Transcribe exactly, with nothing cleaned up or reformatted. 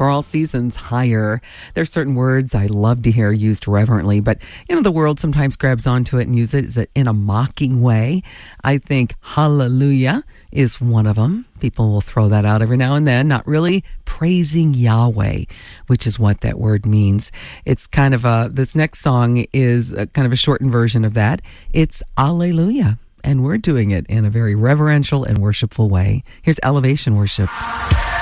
for all seasons higher. There's certain words I love to hear used reverently, but you know, the world sometimes grabs onto it and uses it in a mocking way. I think hallelujah is one of them. People will throw that out every now and then, not really praising Yahweh, which is what that word means. It's kind of a, this next song is a, kind of a shortened version of that. It's Alleluia, and we're doing it in a very reverential and worshipful way. Here's Elevation Worship.